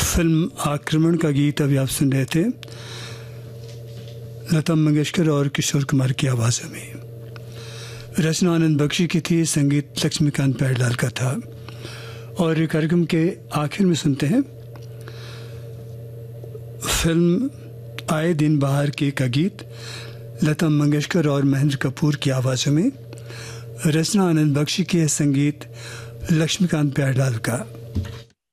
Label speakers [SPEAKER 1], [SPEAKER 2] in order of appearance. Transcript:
[SPEAKER 1] Film आक्रमण का गीत अभी आप सुन रहे थे लता मंगेशकर और किशोर कुमार की आवाज़ों में। रचना आनंद बख्शी की थी, संगीत लक्ष्मीकांत प्यारेलाल का था। और कार्यक्रम के आखिर में सुनते हैं फिल्म आए दिन बाहर की का गीत लता मंगेशकर और महेंद्र कपूर की आवाज़ों में, रचना आनंद बख्शी की, संगीत लक्ष्मीकांत प्यारेलाल का।